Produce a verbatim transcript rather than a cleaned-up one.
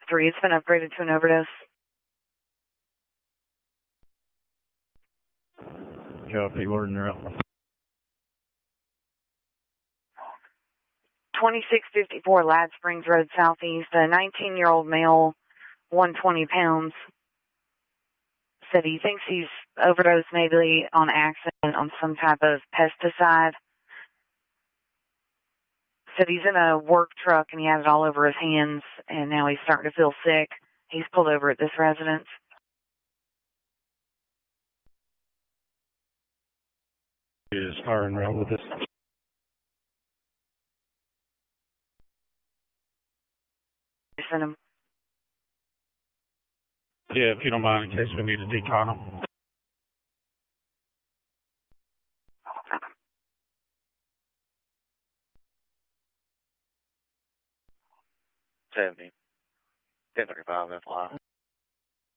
three, it's been upgraded to an overdose. Copy, ordinary. twenty-six fifty-four Ladd Springs Road Southeast, a nineteen-year-old male, one hundred twenty pounds, said he thinks he's overdosed maybe on accident on some type of pesticide. Said he's in a work truck and he has it all over his hands, and now he's starting to feel sick. He's pulled over at this residence. Is firing around with this. Send him. Yeah, if you don't mind, in case we need to decon them. seventy. ten thirty-five F Y.